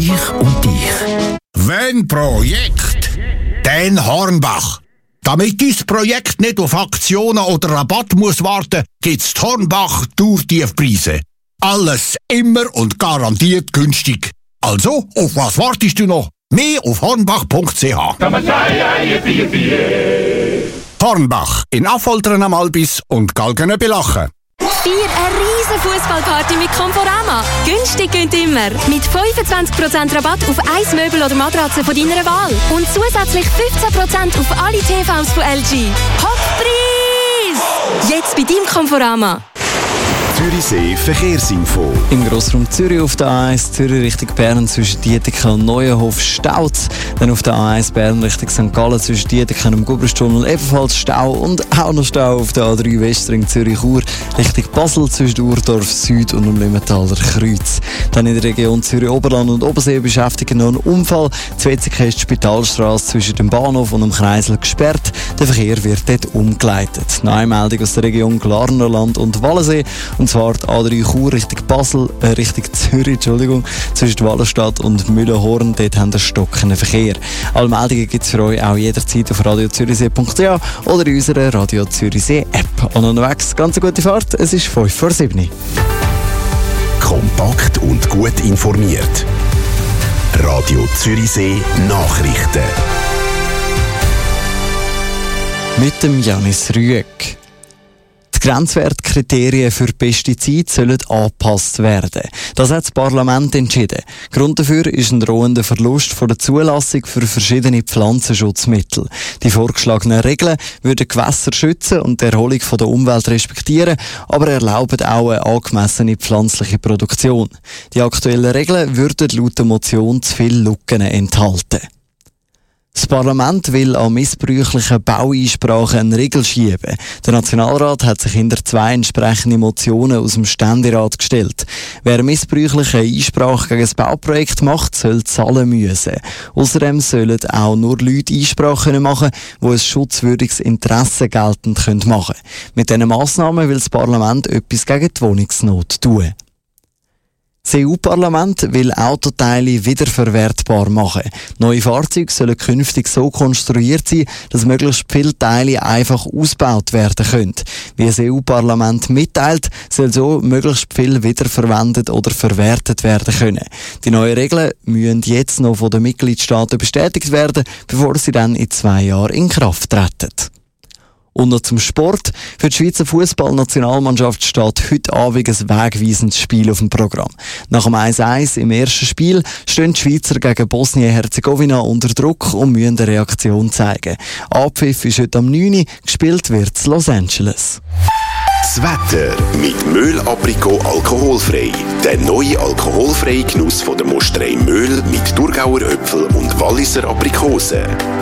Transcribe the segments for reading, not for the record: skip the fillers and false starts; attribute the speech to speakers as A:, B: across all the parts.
A: ich und dich.
B: Wenn Projekt, dann Hornbach. Damit dein Projekt nicht auf Aktionen oder Rabatt muss warten, gibt's die Hornbach Tourtiefpreise. Alles immer und garantiert günstig. Also, auf was wartest du noch? Mehr auf hornbach.ch. Hornbach in Affoltern am Albis und Galgen bei Lachen.
C: Feier eine riesen Fußballparty mit Conforama. Günstig gönnt immer. Mit 25% Rabatt auf ein Möbel oder Matratze von deiner Wahl. Und zusätzlich 15% auf alle TVs von LG. Hochpreis! Jetzt bei deinem Conforama.
D: Zürichsee Verkehrsinfo.
E: Im Grossraum Zürich auf der A1 Zürich Richtung Bern zwischen Dieteken und Neuenhof Stauz. Dann auf der A1 Bern Richtung St. Gallen zwischen Dieteken und Gubristunnel ebenfalls Stau. Und auch noch Stau auf der A3 Westring Zürich-Chur Richtung Basel zwischen Urdorf Süd und dem Limmentaler Kreuz. Dann in der Region Zürich-Oberland und Obersee beschäftigen noch ein Unfall. Die Wetzikon ist die Spitalstrasse zwischen dem Bahnhof und dem Kreisel gesperrt. Der Verkehr wird dort umgeleitet. Neue Meldung aus der Region Glarnerland und Wallensee. Und zwar die A3 Chur Richtung Richtung Zürich, zwischen Wallenstadt und Mühlenhorn. Dort haben wir stockenden Verkehr. Alle Meldungen gibt es für euch auch jederzeit auf radiozürichsee.ch oder in unserer Radio Zürichsee App. Und unterwegs, ganz eine gute Fahrt. Es ist 5:07.
D: Kompakt und gut informiert. Radio Zürichsee Nachrichten.
E: Mit dem Janis Rüegg. Die Grenzwertkriterien für Pestizide sollen angepasst werden. Das hat das Parlament entschieden. Grund dafür ist ein drohender Verlust von der Zulassung für verschiedene Pflanzenschutzmittel. Die vorgeschlagenen Regeln würden Gewässer schützen und die Erholung von der Umwelt respektieren, aber erlauben auch eine angemessene pflanzliche Produktion. Die aktuellen Regeln würden laut der Motion zu viele Lücken enthalten. Das Parlament will an missbräuchlichen Baueinsprachen einen Riegel schieben. Der Nationalrat hat sich hinter 2 entsprechende Motionen aus dem Ständerat gestellt. Wer missbräuchliche Einsprache gegen das Bauprojekt macht, soll zahlen müssen. Außerdem sollen auch nur Leute Einsprachen machen, die ein schutzwürdiges Interesse geltend machen können. Mit diesen Massnahmen will das Parlament etwas gegen die Wohnungsnot tun. Das EU-Parlament will Autoteile wiederverwertbar machen. Neue Fahrzeuge sollen künftig so konstruiert sein, dass möglichst viele Teile einfach ausgebaut werden können. Wie das EU-Parlament mitteilt, soll so möglichst viel wiederverwendet oder verwertet werden können. Die neuen Regeln müssen jetzt noch von den Mitgliedstaaten bestätigt werden, bevor sie dann in 2 Jahren in Kraft treten. Und noch zum Sport. Für die Schweizer Fußballnationalmannschaft steht heute Abend ein wegweisendes Spiel auf dem Programm. Nach dem 1:1 im ersten Spiel stehen die Schweizer gegen Bosnien-Herzegowina unter Druck und müssen eine Reaktion zeigen. Abpfiff ist heute am 9 Uhr, gespielt wird in Los Angeles.
D: Das Wetter mit Möhl Aprikot alkoholfrei. Der neue alkoholfreie Genuss von der Mosterei Möhl mit Thurgauer Äpfel und Walliser Aprikosen.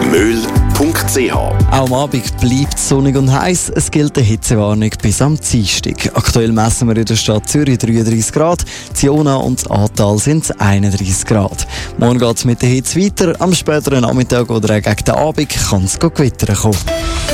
D: Möhl.ch.
E: Auch am Abend bleibt es sonnig und heiß. Es gilt eine Hitzewarnung bis am Dienstag. Aktuell messen wir in der Stadt Zürich 33 Grad, Ziona und das Aartal sind 31 Grad. Morgen geht es mit der Hitze weiter. Am späteren Nachmittag oder gegen den Abend kann es gewittern kommen.